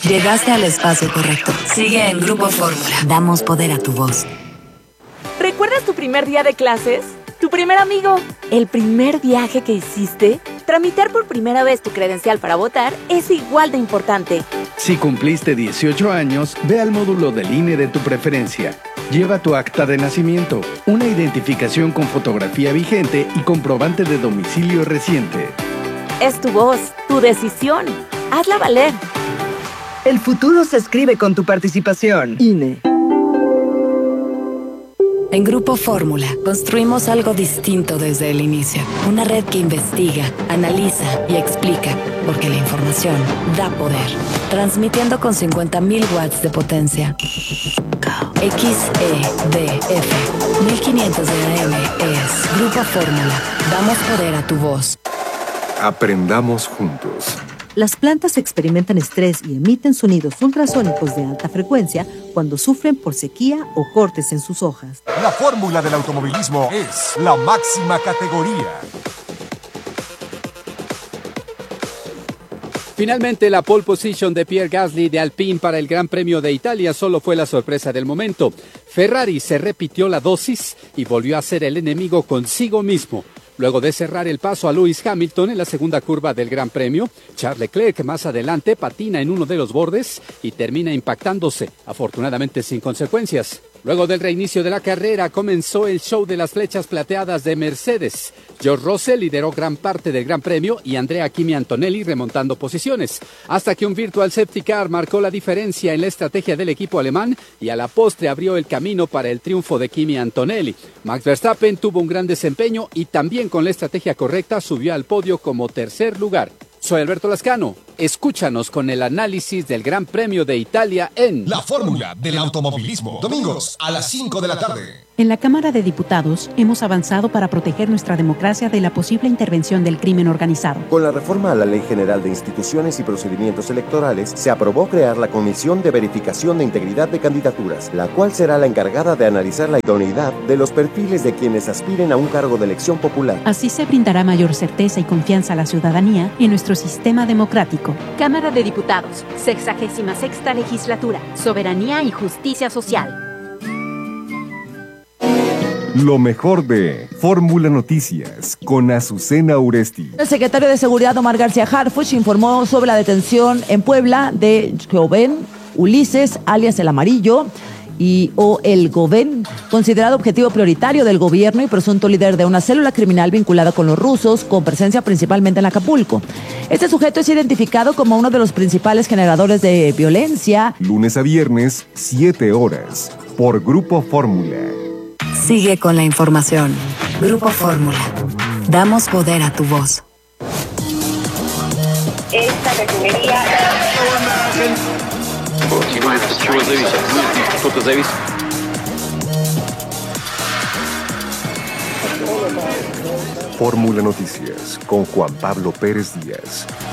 Llegaste al espacio correcto. Sigue en Grupo Fórmula. Damos poder a tu voz. ¿Recuerdas tu primer día de clases? ¿Tu primer amigo? ¿El primer viaje que hiciste? Tramitar por primera vez tu credencial para votar es igual de importante. Si cumpliste 18 años, ve al módulo del INE de tu preferencia. Lleva tu acta de nacimiento, una identificación con fotografía vigente y comprobante de domicilio reciente. Es tu voz, tu decisión. Hazla valer. El futuro se escribe con tu participación. INE. En Grupo Fórmula, construimos algo distinto desde el inicio. Una red que investiga, analiza y explica, porque la información da poder. Transmitiendo con 50.000 watts de potencia. XEDF 1500 de AM es Grupo Fórmula. Damos poder a tu voz. Aprendamos juntos. Las plantas experimentan estrés y emiten sonidos ultrasónicos de alta frecuencia cuando sufren por sequía o cortes en sus hojas. La fórmula del automovilismo es la máxima categoría. Finalmente, la pole position de Pierre Gasly de Alpine para el Gran Premio de Italia solo fue la sorpresa del momento. Ferrari se repitió la dosis y volvió a ser el enemigo consigo mismo. Luego de cerrar el paso a Lewis Hamilton en la segunda curva del Gran Premio, Charles Leclerc más adelante patina en uno de los bordes y termina impactándose, afortunadamente sin consecuencias. Luego del reinicio de la carrera comenzó el show de las flechas plateadas de Mercedes. George Russell lideró gran parte del Gran Premio y Andrea Kimi Antonelli remontando posiciones, hasta que un virtual safety car marcó la diferencia en la estrategia del equipo alemán y a la postre abrió el camino para el triunfo de Kimi Antonelli. Max Verstappen tuvo un gran desempeño y también con la estrategia correcta subió al podio como tercer lugar. Soy Alberto Lascano. Escúchanos con el análisis del Gran Premio de Italia en La fórmula del automovilismo. Domingos a las 5 de la tarde. En la Cámara de Diputados hemos avanzado para proteger nuestra democracia de la posible intervención del crimen organizado. Con la reforma a la Ley General de Instituciones y Procedimientos Electorales, se aprobó crear la Comisión de Verificación de Integridad de Candidaturas, la cual será la encargada de analizar la idoneidad de los perfiles de quienes aspiren a un cargo de elección popular. Así se brindará mayor certeza y confianza a la ciudadanía en nuestro sistema democrático. Cámara de Diputados, 66ª Legislatura, Soberanía y Justicia Social. Lo mejor de Fórmula Noticias con Azucena Uresti. El secretario de Seguridad Omar García Harfuch informó sobre la detención en Puebla de Joven Ulises, alias El Amarillo, o el Goven, considerado objetivo prioritario del gobierno y presunto líder de una célula criminal vinculada con los rusos, con presencia principalmente en Acapulco. Este sujeto es identificado como uno de los principales generadores de violencia. Lunes a viernes, 7 horas, por Grupo Fórmula. Sigue con la información. Grupo Fórmula. Damos poder a tu voz. Esta refinería... Fórmula Noticias con Juan Pablo Pérez Díaz.